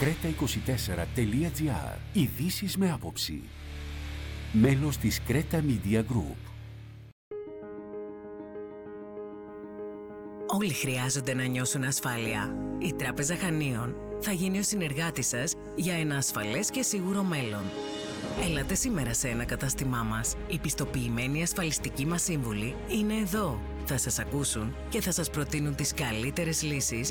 creta24.gr. Ειδήσεις με άποψη. Μέλος της Creta Media Group. Όλοι χρειάζονται να νιώσουν ασφάλεια. Η Τράπεζα Χανίων θα γίνει ο συνεργάτης σας για ένα ασφαλές και σίγουρο μέλλον. Έλατε σήμερα σε ένα κατάστημά μας. Οι πιστοποιημένοι ασφαλιστικοί μας σύμβουλοι είναι εδώ. Θα σας ακούσουν και θα σας προτείνουν τις καλύτερες λύσεις